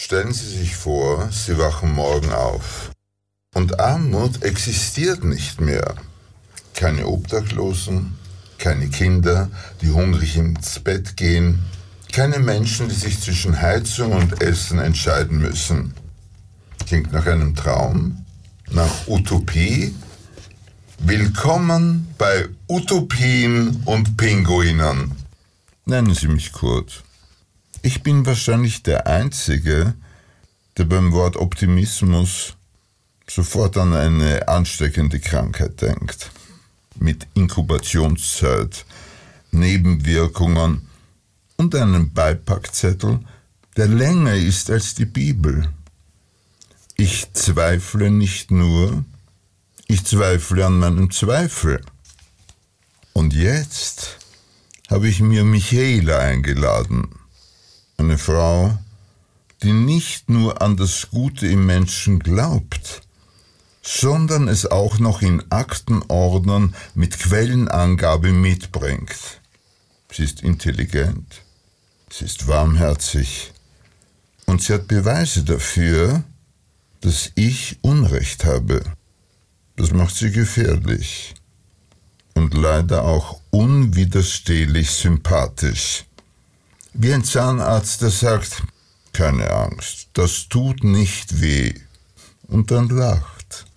Stellen Sie sich vor, Sie wachen morgen auf. Und Armut existiert nicht mehr. Keine Obdachlosen, keine Kinder, die hungrig ins Bett gehen, keine Menschen, die sich zwischen Heizung und Essen entscheiden müssen. Klingt nach einem Traum? Nach Utopie? Willkommen bei Utopien und Pinguinen. Nennen Sie mich Kurt. Ich bin wahrscheinlich der Einzige, der beim Wort Optimismus sofort an eine ansteckende Krankheit denkt. Mit Inkubationszeit, Nebenwirkungen und einem Beipackzettel, der länger ist als die Bibel. Ich zweifle nicht nur, ich zweifle an meinem Zweifel. Und jetzt habe ich mir Michaela eingeladen. Eine Frau, die nicht nur an das Gute im Menschen glaubt, sondern es auch noch in Aktenordnern mit Quellenangabe mitbringt. Sie ist intelligent, sie ist warmherzig und sie hat Beweise dafür, dass ich Unrecht habe. Das macht sie gefährlich und leider auch unwiderstehlich sympathisch. Wie ein Zahnarzt, der sagt, keine Angst, das tut nicht weh, und dann lacht.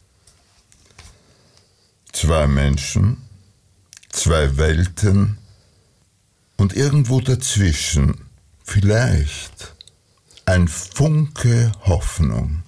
2 Menschen, 2 Welten und irgendwo dazwischen vielleicht ein Funke Hoffnung.